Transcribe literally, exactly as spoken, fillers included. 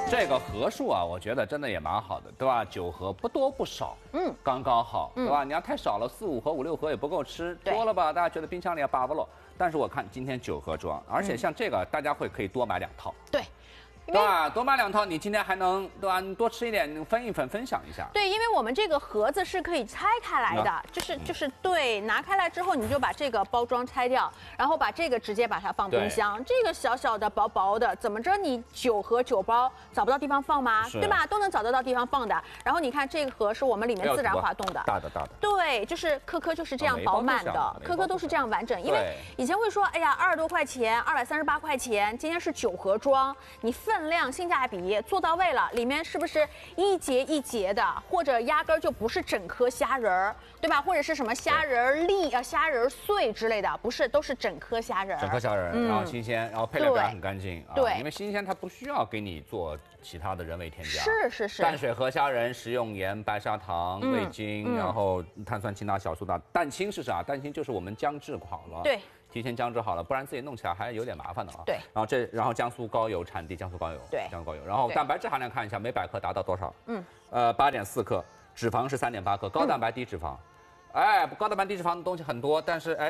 这个盒数啊，我觉得真的也蛮好的，对吧？九盒不多不少，嗯，刚刚好，对吧？你要太少了，四五盒、五六盒也不够吃，多了吧，大家觉得冰箱里也扒不落。但是我看今天九盒装，而且像这个大家会可以多买两套， 对。 对吧？多买两套，你今天还能对吧？你多吃一点，你分一分，分享一下。 对，因为我们这个盒子是可以拆开来的，就是就是对，拿开来之后你就把这个包装拆掉，然后把这个直接把它放冰箱。这个小小的、薄薄的，怎么着你九盒九包找不到地方放吗？对吧？都能找得到地方放的。然后你看这个盒是我们里面自然滑动的， 大的大的。 对，就是颗颗就是这样饱满的，颗颗都是这样完整。因为以前会说，哎呀，二十多块钱，二百三十八块钱，今天是九盒装，你分。分量性价比做到位了，里面是不是一节一节的，或者压根儿就不是整颗虾仁儿，对吧？或者是什么虾仁粒啊、虾仁碎之类的，不是，都是整颗虾仁。 整颗虾仁，嗯、然后新鲜，然后配料表很干净啊。 对， 因为新鲜它不需要给你做其他的人为添加。 是是是。 淡水河虾仁、食用盐、白砂糖、味精，嗯、然后碳酸氢钠小苏打。蛋清是啥？蛋清就是我们姜制好了。 对。 提前姜制好了，不然自己弄起来还有点麻烦的啊。 对， 然后这，然后江苏高邮产地江苏高邮， 对， 江苏高邮。然后蛋白质含量看一下，每百克达到多少？ 嗯， 呃，八点四克，脂肪是三点八克，高蛋白低脂肪。嗯、哎，高蛋白低脂肪的东西很多，但是哎。